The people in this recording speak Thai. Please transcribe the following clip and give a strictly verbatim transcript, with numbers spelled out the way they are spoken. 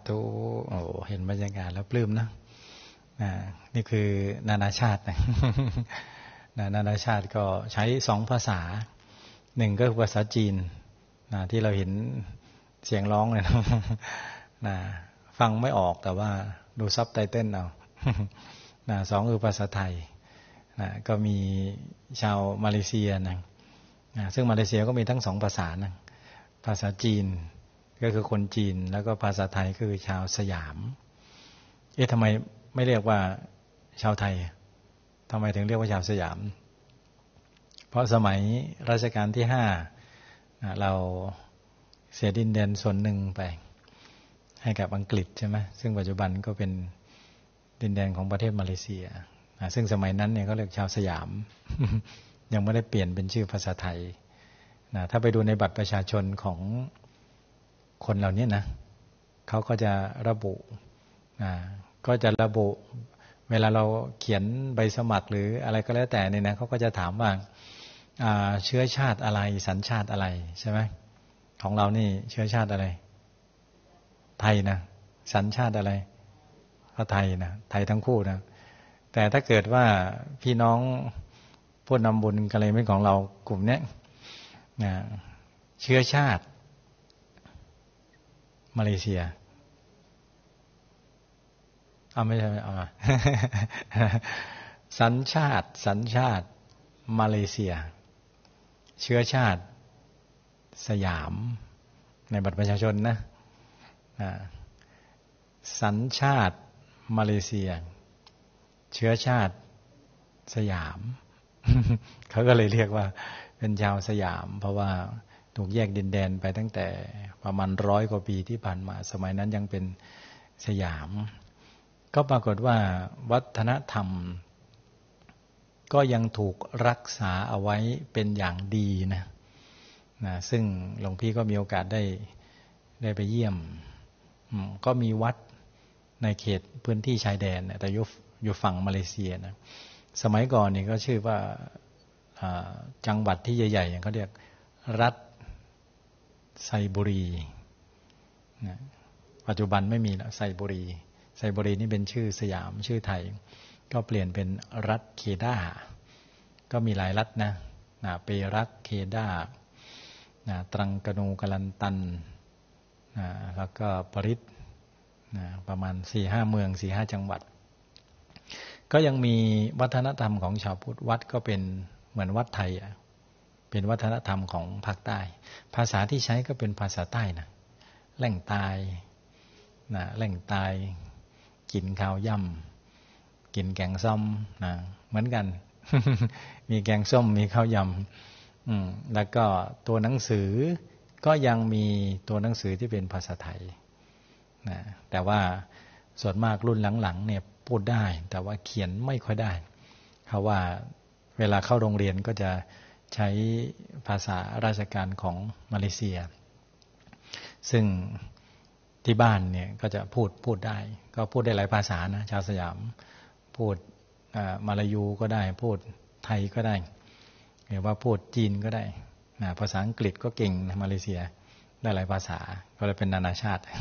ธุโอ้เห็นบรรยากาศแล้วปลื้มนะนี่คือนานาชาตินะนานาชาติก็ใช้สองภาษาหนึ่งก็คือภาษาจีนนะที่เราเห็นเสียงร้องเลยนะนะฟังไม่ออกแต่ว่าดูซับไตเติ้ลเอานะสองคือภาษาไทยนะก็มีชาวมาเลเซียนะนะซึ่งมาเลเซียก็มีทั้งสองภาษานะภาษาจีนก็คือคนจีนแล้วก็ภาษาไทยก็คือชาวสยามเอ๊ะทำไมไม่เรียกว่าชาวไทยทำไมถึงเรียกว่าชาวสยามเพราะสมัยรัชกาลที่ห้าเราเสียดินแดนส่วนหนึ่งไปให้กับอังกฤษใช่ไหมซึ่งปัจจุบันก็เป็นดินแดนของประเทศมาเลเซียซึ่งสมัยนั้นเนี่ยเขาเรียกชาวสยาม ยังไม่ได้เปลี่ยนเป็นชื่อภาษาไทยนะถ้าไปดูในบัตรประชาชนของคนเหล่านี้นะเขาก็จะระบุนะก็จะระบุเวลาเราเขียนใบสมัครหรืออะไรก็แล้วแต่เนี่ยนะเขาก็จะถามว่าเชื้อชาติอะไรสัญชาติอะไรใช่ไหมของเรานี่เชื้อชาติอะไรไทยนะสัญชาติอะไรก็ไทยนะไทยทั้งคู่นะแต่ถ้าเกิดว่าพี่น้องผู้นำบุญกันเลยเป็นของเรากลุ่มนี้นะเชื้อชาติมาเลเซียเอาไม่ใช่เอามา สัญชาติสัญชาติมาเลเซียเชื้อชาติสยามในบัตรประชาชนนะสัญชาติมาเลเซียเชื้อชาติสยาม เขาก็เลยเรียกว่าเป็นชาวสยามเพราะว่าถูกแยกดินแดนไปตั้งแต่ประมาณร้อยกว่าปีที่ผ่านมาสมัยนั้นยังเป็นสยามก็ปรากฏว่าวัฒนธรรมก็ยังถูกรักษาเอาไว้เป็นอย่างดีนะนะซึ่งหลวงพี่ก็มีโอกาสได้ได้ไปเยี่ยมก็มีวัดในเขตพื้นที่ชายแดนแต่อยู่อยู่ฝั่งมาเลเซียนะสมัยก่อนนี่ก็ชื่อว่าจังหวัดที่ใหญ่ๆอย่างเขาเรียกรัฐไซบุรีนะปัจจุบันไม่มีแล้วไซบุรีไซบุรีนี่เป็นชื่อสยามชื่อไทยก็เปลี่ยนเป็นรัฐเคดาก็มีหลายรัฐนะนะเปรักเคดานะตรังกนูกลันตันนะแล้วก็ปริตนะประมาณ สี่ห้า เมือง สี่ห้า จังหวัดก็ยังมีวัฒนธรรมของชาวพุทธวัดก็เป็นเหมือนวัดไทยอ่ะเป็นวัฒนธรรมของภาคใต้ภาษาที่ใช้ก็เป็นภาษาใต้นะแหล่งตายนะแหล่งตายกินข้าวย่ำกินแกงส้มนะเหมือนกัน มีแกงส้มมีข้าวยำอืมแล้วก็ตัวหนังสือก็ยังมีตัวหนังสือที่เป็นภาษาไทยนะแต่ว่าส่วนมากรุ่นหลังๆเนี่ยพูดได้แต่ว่าเขียนไม่ค่อยได้เพราะว่าเวลาเข้าโรงเรียนก็จะใช้ภาษาราชการของมาเลเซียซึ่งที่บ้านเนี่ยก็จะพูดพูดได้ก็พูดได้หลายภาษานะชาวสยามพูดมาลายูก็ได้พูดไทยก็ได้หรือว่าพูดจีนก็ได้นะภาษาอังกฤษก็เก่งนะมาเลเซียได้หลายภาษาก็เลยเป็นนานาชาติ